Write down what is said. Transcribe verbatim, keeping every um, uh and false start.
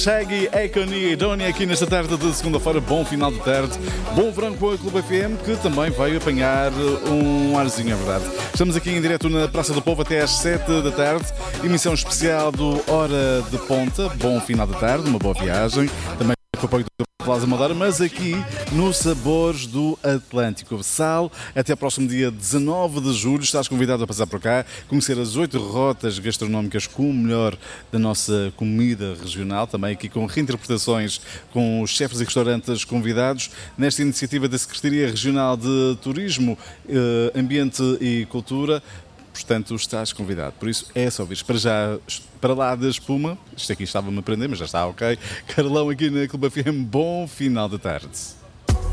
Shaggy, Akon e Donny aqui nesta tarde de segunda-feira. Bom final de tarde, bom verão com a Clube F M, que também veio apanhar um arzinho, é verdade. Estamos aqui em direto na Praça do Povo até às sete da tarde, emissão especial do Hora de Ponta. Bom final de tarde, uma boa viagem, também com o apoio do Plaza Madeira, mas aqui no Sabores do Atlântico. Sal, até o próximo dia dezanove de julho, estás convidado a passar por cá, conhecer as oito rotas gastronómicas com o melhor da nossa comida regional, também aqui com reinterpretações com os chefes e restaurantes convidados, nesta iniciativa da Secretaria Regional de Turismo, Ambiente e Cultura. Portanto, estás convidado. Por isso, é só vir para já, para lá da espuma. Isto aqui estava-me a aprender, mas já está ok. Carlão aqui na Clube F M. Bom final da tarde.